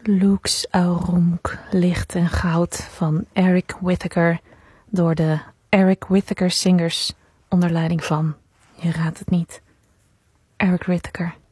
Lux Aurum, licht en goud van Eric Whitacre door de Eric Whitacre Singers onder leiding van, je raadt het niet, Eric Whitacre.